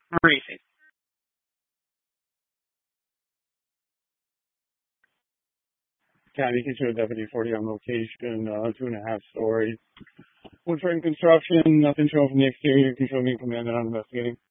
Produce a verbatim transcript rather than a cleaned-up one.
Briefing. County considered Deputy forty on location, uh, two and a half stories. Wood frame construction, nothing showing from the exterior. Can show me commanded on investigating.